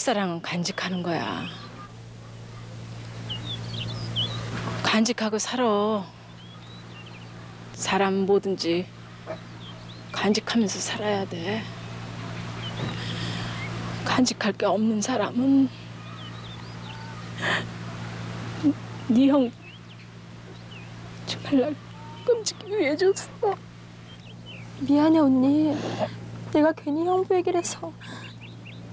첫사랑은 간직하는 거야. 간직하고 살아. 사람 뭐든지 간직하면서 살아야 돼. 간직할 게 없는 사람은 네 형 정말 날 끔찍히 위해줬어. 미안해 언니. 내가 괜히 형부 얘기를 해서